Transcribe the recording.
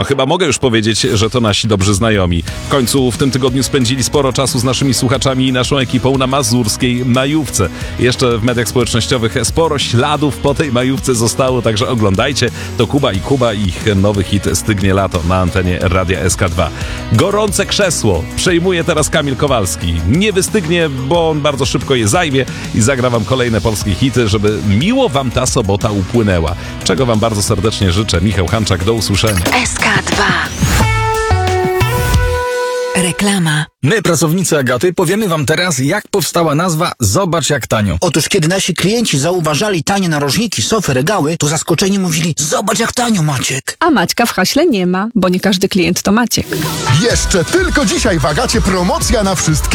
No chyba mogę już powiedzieć, że to nasi dobrzy znajomi. W końcu w tym tygodniu spędzili sporo czasu z naszymi słuchaczami i naszą ekipą na mazurskiej majówce. Jeszcze w mediach społecznościowych sporo śladów po tej majówce zostało, także oglądajcie. To Kuba i ich nowy hit Stygnie lato na antenie Radia SK2. Gorące krzesło przejmuje teraz Kamil Kowalski. Nie wystygnie, bo on bardzo szybko je zajmie i zagra wam kolejne polskie hity, żeby miło wam ta sobota upłynęła. Czego wam bardzo serdecznie życzę. Michał Hanczak, do usłyszenia. SK2. Reklama. My, pracownicy Agaty, powiemy wam teraz, jak powstała nazwa Zobacz jak tanio. Otóż kiedy nasi klienci zauważali tanie narożniki, sofy, regały, to zaskoczeni mówili: zobacz jak tanio, Maciek. A Maćka w haśle nie ma, bo nie każdy klient to Maciek. Jeszcze tylko dzisiaj w Agacie promocja na wszystkie